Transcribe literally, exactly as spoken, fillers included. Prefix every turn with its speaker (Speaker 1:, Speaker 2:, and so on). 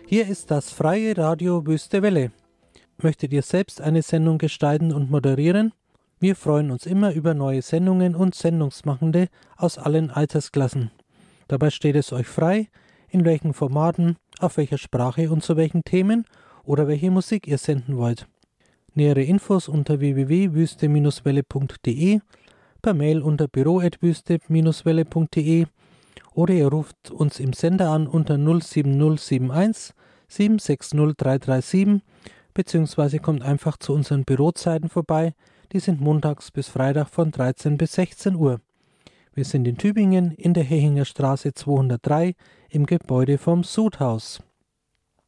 Speaker 1: Hier ist das freie Radio Wüste Welle. Möchtet ihr selbst eine Sendung gestalten und moderieren? Wir freuen uns immer über neue Sendungen und Sendungsmachende aus allen Altersklassen. Dabei steht es euch frei, in welchen Formaten, auf welcher Sprache und zu welchen Themen oder welche Musik ihr senden wollt. Nähere Infos unter w w w punkt wüste welle punkt d e, per Mail unter büro at wüste welle punkt d e oder ihr ruft uns im Sender an unter null sieben null sieben eins sieben sechs null drei drei sieben beziehungsweise kommt einfach zu unseren Bürozeiten vorbei. Die sind montags bis Freitag von dreizehn bis sechzehn Uhr. Wir sind in Tübingen in der Hechinger Straße zweihundertdrei im Gebäude vom Sudhaus.